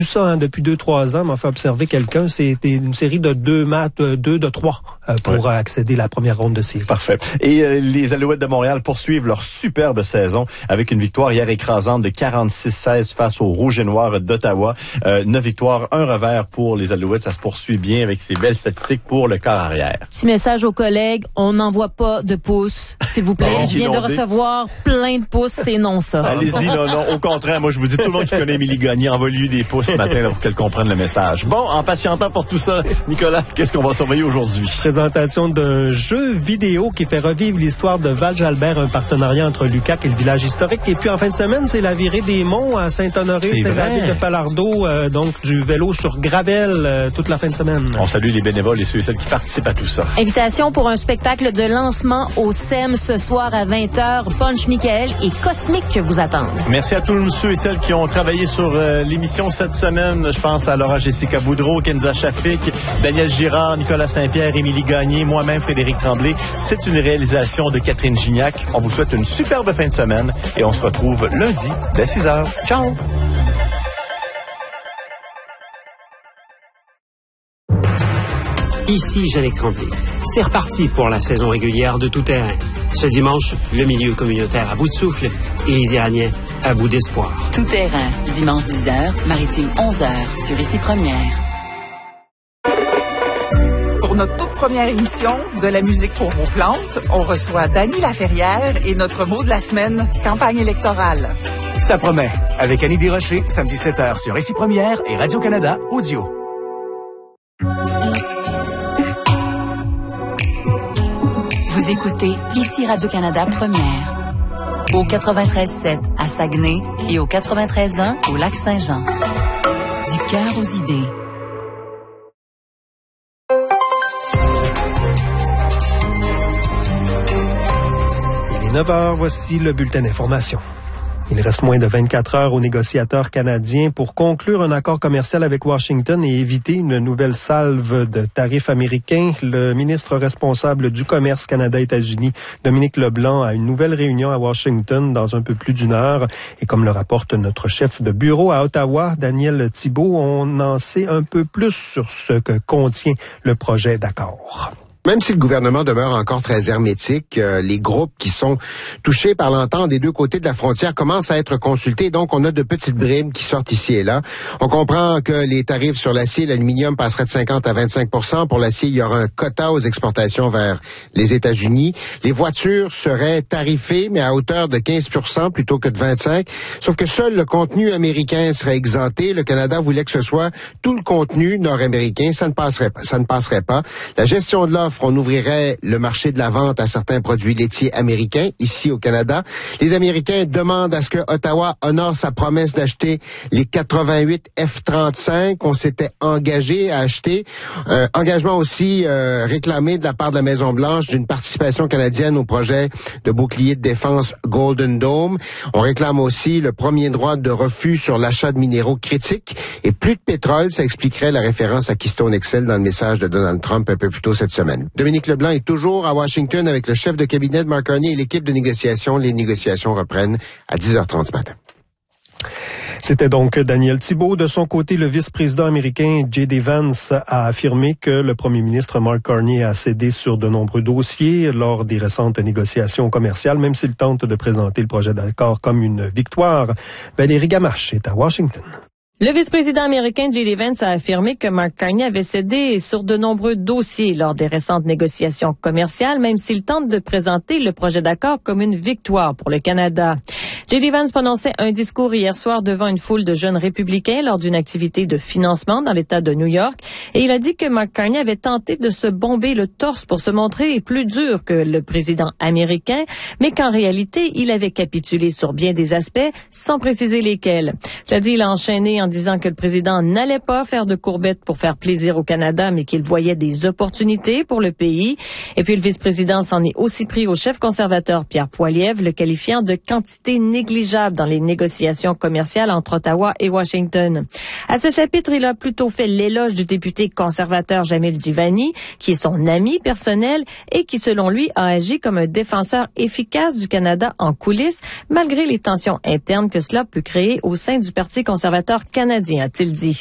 ça depuis 2-3 ans, m'a fait observer quelqu'un. C'était une série de 2 de 3 pour accéder à la première ronde de série. Parfait. Et les Alouettes de Montréal poursuivent leur superbe saison avec une victoire hier écrasante de 46-16 face aux Rouges et Noirs d'Ottawa. 9 victoires, 1 revers pour les Alouettes. Ça se poursuit bien avec ces belles statistiques pour le quart arrière. Petit message aux collègues, on n'envoie pas de pouces, s'il vous plaît. Je viens de recevoir plein de pouces, c'est non ça. Allez-y, non. Au contraire, moi je vous dis, tout le monde qui connaît Émilie Gagné, envoie-lui des pouces ce matin là, pour qu'elle comprenne le message. Bon, en patientant pour tout ça, Nicolas, qu'est-ce qu'on va surveiller aujourd'hui? Présentation d'un jeu vidéo qui fait revivre l'histoire de Val-Jalbert, un partenariat entre l'UQAC et le village historique. Et puis en fin de semaine, c'est la virée des Monts à Saint-Honoré, c'est la ville de Falardeau, donc du vélo sur gravel toute la fin de semaine. On salue les bénévoles et ceux et celles qui participent à tout ça. Invitation pour un spectacle de lancement au SEM ce soir à 20h. Punch Michael et Cosmique vous attendent. Merci à tous ceux et celles qui ont travaillé sur l'émission cette semaine. Je pense à Laura Jessica Boudreau, Kenza Chafik, Daniel Girard, Nicolas Saint-Pierre, Émilie Gagné, moi-même Frédéric Tremblay. C'est une réalisation de Catherine Gignac. On vous souhaite une superbe fin de semaine et on se retrouve lundi dès 6h. Ciao! Ici Jeannick Tremblay. C'est reparti pour la saison régulière de Tout Terrain. Ce dimanche, le milieu communautaire à bout de souffle et les Iraniens à bout d'espoir. Tout Terrain, dimanche 10h, Maritime 11h, sur Ici Première. Pour notre toute première émission de la musique pour vos plantes, on reçoit Dany Laferrière et notre mot de la semaine, campagne électorale. Ça promet, avec Annie Desrochers, samedi 7h sur Ici Première et Radio-Canada Audio. Vous écoutez Ici Radio-Canada Première, au 93.7 à Saguenay et au 93.1 au Lac-Saint-Jean. Du cœur aux idées. Il est 9h, voici le bulletin d'information. Il reste moins de 24 heures aux négociateurs canadiens pour conclure un accord commercial avec Washington et éviter une nouvelle salve de tarifs américains. Le ministre responsable du commerce Canada-États-Unis, Dominique Leblanc, a une nouvelle réunion à Washington dans un peu plus d'une heure. Et comme le rapporte notre chef de bureau à Ottawa, Daniel Thibault, on en sait un peu plus sur ce que contient le projet d'accord. Même si le gouvernement demeure encore très hermétique, les groupes qui sont touchés par l'entente des deux côtés de la frontière commencent à être consultés. Donc, on a de petites bribes qui sortent ici et là. On comprend que les tarifs sur l'acier et l'aluminium passeraient de 50 à 25 %. Pour l'acier, il y aura un quota aux exportations vers les États-Unis. Les voitures seraient tarifées, mais à hauteur de 15 % plutôt que de 25 %. Sauf que seul le contenu américain serait exempté. Le Canada voulait que ce soit tout le contenu nord-américain. Ça ne passerait pas. La gestion de l'offre, on ouvrirait le marché de la vente à certains produits laitiers américains ici au Canada. Les Américains demandent à ce que Ottawa honore sa promesse d'acheter les 88 F-35 qu'on s'était engagé à acheter. Engagement aussi réclamé de la part de la Maison-Blanche d'une participation canadienne au projet de bouclier de défense Golden Dome. On réclame aussi le premier droit de refus sur l'achat de minéraux critiques et plus de pétrole. Ça expliquerait la référence à Keystone XL dans le message de Donald Trump un peu plus tôt cette semaine. Dominique Leblanc est toujours à Washington avec le chef de cabinet de Mark Carney et l'équipe de négociation. Les négociations reprennent à 10h30 ce matin. C'était donc Daniel Thibault. De son côté, le vice-président américain J.D. Vance a affirmé que le premier ministre Mark Carney a cédé sur de nombreux dossiers lors des récentes négociations commerciales, même s'il tente de présenter le projet d'accord comme une victoire. Valérie Gamache est à Washington. Le vice-président américain J.D. Vance a affirmé que Mark Carney avait cédé sur de nombreux dossiers lors des récentes négociations commerciales, même s'il tente de présenter le projet d'accord comme une victoire pour le Canada. J.D. Vance prononçait un discours hier soir devant une foule de jeunes républicains lors d'une activité de financement dans l'État de New York, et il a dit que Mark Carney avait tenté de se bomber le torse pour se montrer plus dur que le président américain, mais qu'en réalité, il avait capitulé sur bien des aspects, sans préciser lesquels. Cela dit, il a enchaîné en disant que le président n'allait pas faire de courbettes pour faire plaisir au Canada, mais qu'il voyait des opportunités pour le pays. Et puis le vice-président s'en est aussi pris au chef conservateur Pierre Poilievre, le qualifiant de quantité négligeable dans les négociations commerciales entre Ottawa et Washington. À ce chapitre, il a plutôt fait l'éloge du député conservateur Jamil Djivani, qui est son ami personnel et qui, selon lui, a agi comme un défenseur efficace du Canada en coulisses, malgré les tensions internes que cela peut créer au sein du Parti conservateur canadien. Canadien, a-t-il dit.